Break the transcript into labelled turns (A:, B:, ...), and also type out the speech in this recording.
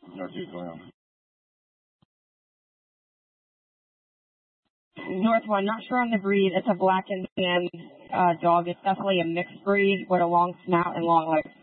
A: Northeast Ohio.
B: Northwood, not sure on the breed. It's a black and tan dog. It's definitely a mixed breed with a long snout and long legs.